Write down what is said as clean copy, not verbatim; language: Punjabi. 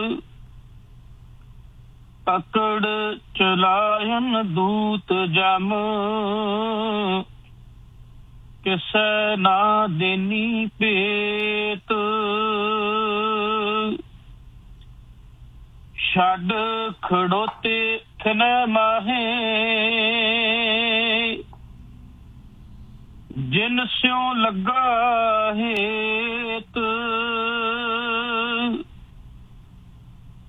ਅਕੜ ਚਲਾਇਨ ਦੂਤ ਜਮ, ਕਿਸੇ ਨਾ ਦੇਨੀ ਭੇਤ। ਛੱਡ ਖੜੋਤੇ ਥਨ ਮਾਹੇ, ਜਿਨ ਸਿਉ ਲੱਗਾ ਹੇਤ।